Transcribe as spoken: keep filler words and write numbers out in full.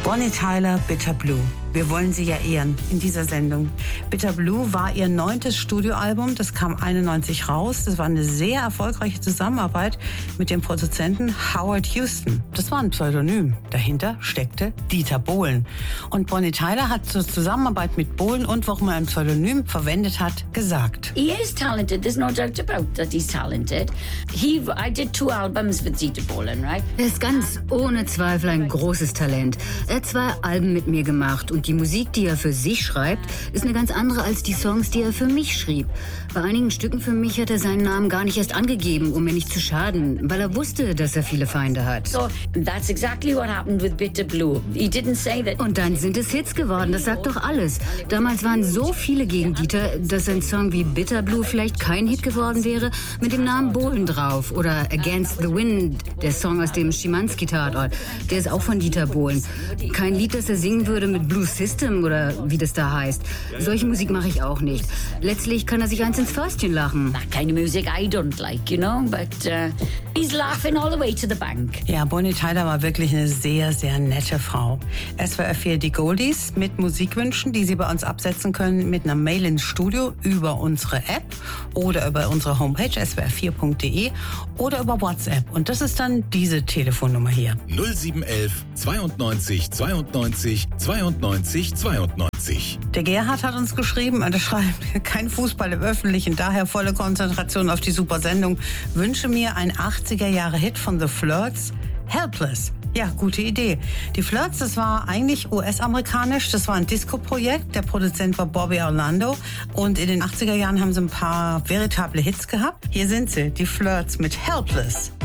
Bonnie Tyler, Bitter Blue. Wir wollen sie ja ehren in dieser Sendung. Bitter Blue war ihr neuntes Studioalbum. Das kam einundneunzig raus. Das war eine sehr erfolgreiche Zusammenarbeit mit dem Produzenten Howard Houston. Das war ein Pseudonym. Dahinter steckte Dieter Bohlen. Und Bonnie Tyler hat zur Zusammenarbeit mit Bohlen und warum er ein Pseudonym verwendet hat, gesagt. He is talented. There's no doubt about that he's talented. He, I did two albums with Dieter Bohlen, right? Er ist ganz ohne Zweifel ein großes Talent. Er hat zwei Alben mit mir gemacht und die Musik, die er für sich schreibt, ist eine ganz andere als die Songs, die er für mich schrieb. Bei einigen Stücken für mich hat er seinen Namen gar nicht erst angegeben, um mir nicht zu schaden, weil er wusste, dass er viele Feinde hat. So, that's exactly what happened with Bitter Blue. He didn't say that. Und dann sind es Hits geworden, das sagt doch alles. Damals waren so viele gegen Dieter, dass ein Song wie Bitter Blue vielleicht kein Hit geworden wäre, mit dem Namen Bohlen drauf. Oder Against the Wind, der Song aus dem Schimanski-Tatort. Der ist auch von Dieter Bohlen. Kein Lied, das er singen würde mit Blue System oder wie das da heißt. Solche Musik mache ich auch nicht. Letztlich kann er sich eins ins Fäustchen lachen. That kind of music I don't like, you know, but uh, he's laughing all the way to the bank. Ja, Bonnie Tyler war wirklich eine sehr, sehr nette Frau. S W R vier die Goldies mit Musikwünschen, die Sie bei uns absetzen können mit einer Mail ins Studio über unsere App oder über unsere Homepage s w r vier punkt d e oder über WhatsApp. Und das ist dann diese Telefonnummer hier. null sieben elf zweiundneunzig zweiundneunzig zweiundneunzig zweiundneunzig. Der Gerhard hat uns geschrieben, und er schreibt, kein Fußball im Öffentlichen, daher volle Konzentration auf die super Sendung. Wünsche mir ein achtziger-Jahre-Hit von The Flirts, Helpless. Ja, gute Idee. Die Flirts, das war eigentlich U S-amerikanisch, das war ein Disco-Projekt, der Produzent war Bobby Orlando und in den achtziger Jahren haben sie ein paar veritable Hits gehabt. Hier sind sie, die Flirts mit Helpless.